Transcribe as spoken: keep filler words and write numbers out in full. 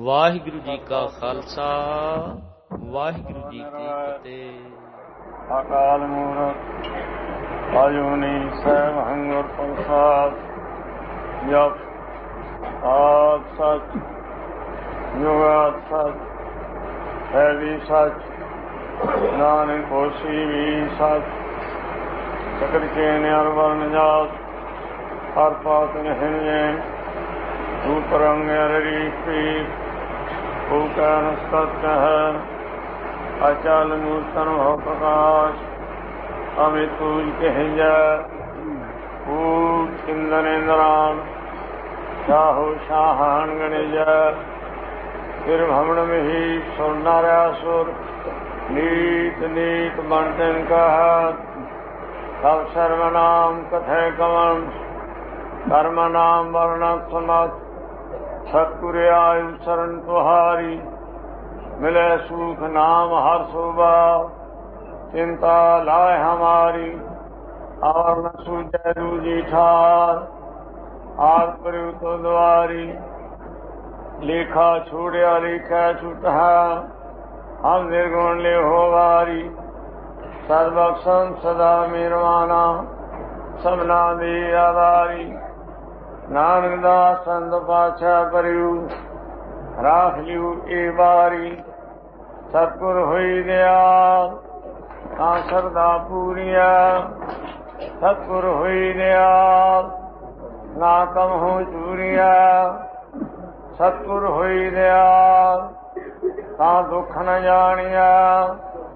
ਵਾਹਿਗੁਰੂ ਜੀ ਕਾ ਖਾਲਸਾ ਵਾਹਿਗੁਰੂ ਜੀ ਕੀ ਫਤਿਹ। ਅਕਾਲ ਮੂਰਤ ਆਜੂਨੀ ਸੈਭੰ ਗੁਰ ਪ੍ਰਸਾਦਿ ਜਪ ਆਦਿ ਸਚ ਜੁਗਾਦਿ ਸਚ ਹੈ ਵੀ ਸਚ ਨਾਨਕ ਹੋਸੀ ਵੀ ਸਚ ਸਕਲ ਕੇ ਨਿਰ ਵਰਨ ਜਾਤ ਹਰ ਪਾਤ ਨਹਿ ਰੂਪ ਰੰਗ ਰੀਪੀ ਭੂਕਨ ਸਤ ਹੈ ਅਚਲ ਮੂਰਤਨ ਹੋ ਪ੍ਰਕਾਸ਼ ਅਮਿ ਤੂਜ ਕਹਿਜੈ ਭੂਤ ਇੰਦਰ ਇੰਦਰਾਨ ਸ਼ਾਹੋ ਸ਼ਾਹਾਨ ਗਣਿਜੈ ਫਿਰ ਭਮਣ ਮਹੀ ਸੁਰ ਨਾਰਿਆ ਸੁਰ ਨੀਤ ਨੀਤ ਬੰਟਨ ਕਹਤ ਸਭ ਸਰਵ ਨਾਮ ਕਥੈ ਕਵਨ ਕਰਮ ਨਾਮ ਵਰਣਤ ਸੁਨਤ ਸਤਿਗੁਰ ਆਇ ਸਰਨ ਤੁਹਾਰੀ ਮਿਲੇ ਸੁਖ ਨਾਮ ਹਰ ਸੋਭਾ ਚਿੰਤਾ ਲਾਇ ਹਮਾਰੀ ਔਰ ਨ ਸੂਝੈ ਦੂਜੀ ਠਾਰ ਆਦ ਪ੍ਰਯੂ ਤੋ ਦੁਆਰੀ ਲੇਖਾ ਛੋੜਿਆ ਲੇਖਾ ਛੁਟਾ ਹਮ ਨਿਰਗੁਣ ਲੈ ਹੋ ਵਾਰੀ ਸਰਬਖਸ਼ੰ ਸਦਾ ਮਿਰਵਾਨਾ ਸਭਨਾ ਦੀ ਆਧਾਰੀ ਨਾਨਕ ਦਾਸ ਸੰਤ ਪਾਤਸ਼ਾਹ ਕਰਿਉ ਰਾਖ ਲਿਉ ਏ ਵਾਰੀ ਸਤਿਗੁਰ ਹੋਈ ਦਿਆਲ ਤਾਂ ਸਰਦਾ ਪੂਰੀਆ ਸਤਿਗੁਰ ਹੋਈ ਦਿਆਲ ਨਾ ਕਮਹੁ ਚੂਰੀਆ ਸਤਿਗੁਰ ਹੋਈ ਦਿਆਲ ਤਾਂ ਦੁੱਖ ਨ ਜਾਣੀਆ